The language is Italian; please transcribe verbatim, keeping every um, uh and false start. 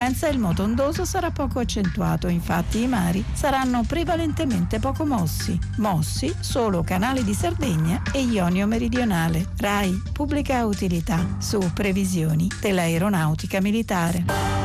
frequenza il moto ondoso sarà poco accentuato, infatti i mari saranno prevalentemente poco mossi, mossi solo canali di Sardegna e Ionio meridionale. RAI Pubblica Utilità su previsioni dell'aeronautica militare.